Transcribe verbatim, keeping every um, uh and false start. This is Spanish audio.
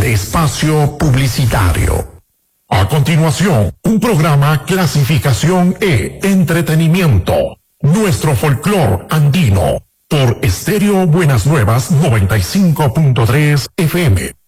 de espacio publicitario. A continuación, un programa clasificación E, entretenimiento, nuestro folclor andino, por Estéreo Buenas Nuevas noventa y cinco punto tres F M.